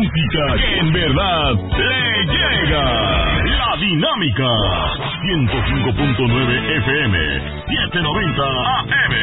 música que en verdad le llega. La Dinámica. 105.9 FM, 790 AM.